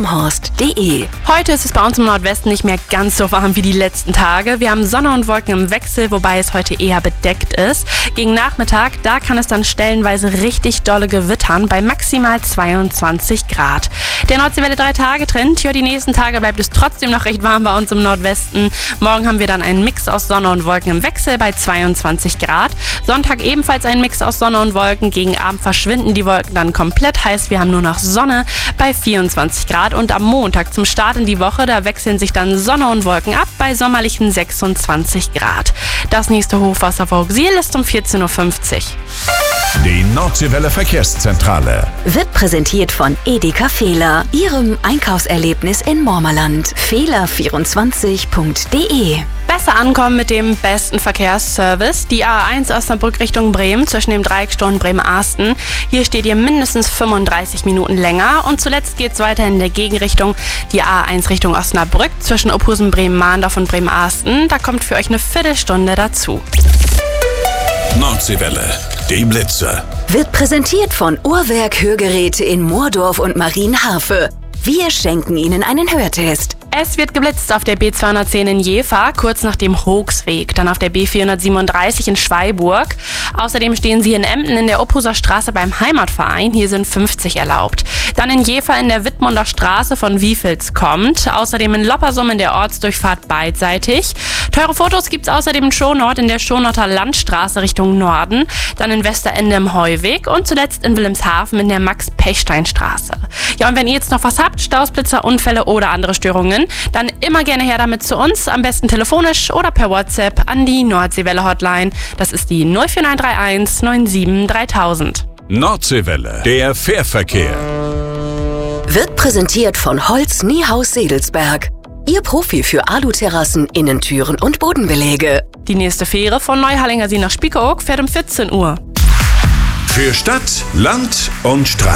www.wetterumhorst.de. Heute ist es bei uns im Nordwesten nicht mehr ganz so warm wie die letzten Tage. Wir haben Sonne und Wolken im Wechsel, wobei es heute eher bedeckt ist. Gegen Nachmittag, da kann es dann stellenweise richtig dolle gewittern bei maximal 22 Grad. Der Nordseewelle 3-Tage-Trend, die nächsten Tage bleibt es trotzdem noch recht warm bei uns im Nordwesten. Morgen haben wir dann einen Mix aus Sonne und Wolken im Wechsel bei 22 Grad. Sonntag ebenfalls ein Mix aus Sonne und Wolken. Gegen Abend verschwinden die Wolken dann komplett, heißt wir haben nur noch Sonne bei 24 Grad. Und am Montag zum Start in die Woche, da wechseln sich dann Sonne und Wolken ab bei sommerlichen 26 Grad. Das nächste Hochwasser vor Auxil ist um 14.50 Uhr. Die Nordseewelle Verkehrszentrale Wird präsentiert von Edeka Fehler, Ihrem Einkaufserlebnis in Mormerland. Fehler24.de. Besser ankommen mit dem besten Verkehrsservice. Die A1 Osnabrück Richtung Bremen zwischen dem Dreiecksturm Bremen-Arsten. Hier steht ihr mindestens 35 Minuten länger. Und zuletzt geht es weiter in der Gegenrichtung. Die A1 Richtung Osnabrück zwischen Ophusen, Bremen-Mahndorf und Bremen-Arsten. Da kommt für euch eine Viertelstunde dazu. Nordseewelle, die Blitze. Wird präsentiert von Uhrwerk Hörgeräte in Moordorf und Marienharfe. Wir schenken Ihnen einen Hörtest. Es wird geblitzt auf der B210 in Jever, kurz nach dem Hochsweg, dann auf der B437 in Schweiburg. Außerdem stehen Sie in Emden in der Ophuser Straße beim Heimatverein, hier sind 50 erlaubt. Dann in Jever in der Wittmunder Straße von Wiefels kommt, außerdem in Loppersum in der Ortsdurchfahrt beidseitig. Teure Fotos gibt's außerdem in Schonort in der Schonorter Landstraße Richtung Norden, dann in Westerende im Heuweg und zuletzt in Wilhelmshaven in der Max-Pechstein-Straße. Ja, und wenn ihr jetzt noch was habt, Staus, Blitzer, Unfälle oder andere Störungen, dann immer gerne her damit zu uns, am besten telefonisch oder per WhatsApp an die Nordseewelle-Hotline. Das ist die 04931 97 3000. Nordseewelle, der Fährverkehr. Wird präsentiert von Holz Niehaus Sedelsberg. Ihr Profi für Aluterrassen, Innentüren und Bodenbeläge. Die nächste Fähre von Neuhallinger See nach Spiekeroog fährt um 14 Uhr. Für Stadt, Land und Strand.